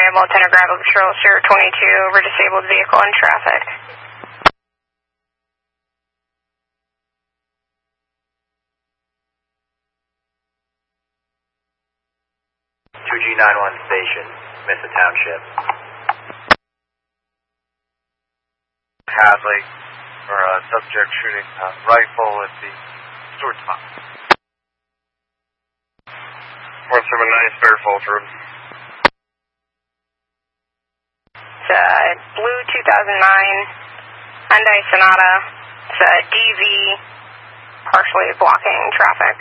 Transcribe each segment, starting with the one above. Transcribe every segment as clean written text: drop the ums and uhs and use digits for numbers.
Lieutenant Gravel Patrol, Sierra 22, over disabled vehicle in traffic. 2G91 station, Mesa Township. Hadley, for a subject shooting a rifle at the Stewart spot. 179 Fairfax Road. It's a blue 2009 Hyundai Sonata. It's a DV, partially blocking traffic.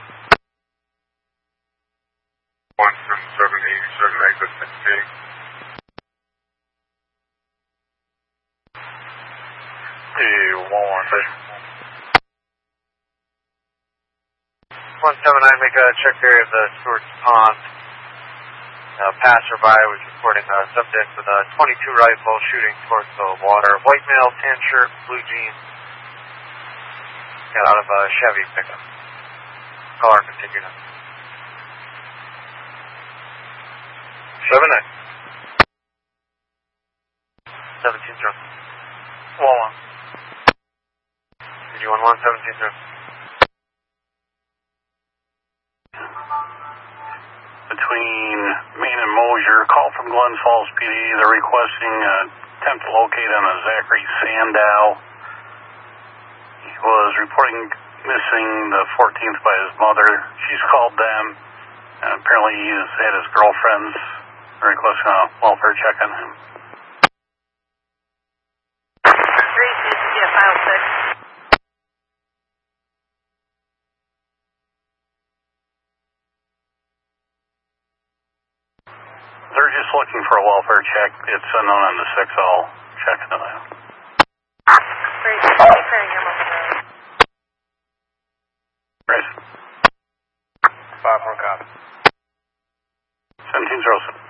177 exit 16. Hey, 179, make a check area of the Stewart's Pond. A passerby was reporting a subject with a .22 rifle shooting towards the water. White male, tan shirt, blue jeans. Got out of a Chevy pickup. Car continued on. 7-9. 17-0. 1-1. Did you want 17-0? Between Main and Mosier, call from Glens Falls PD. They're requesting attempt to locate on a Zachary Sandow. He was reporting missing the 14th by his mother. She's called them, and apparently he's had his girlfriends requesting a welfare check on him. 3 yeah, final 6. They're just looking for a welfare check. It's unknown on the 6. I'll check into that. 3 clearing your mobile road. Grace. 5-1 copy. 1707.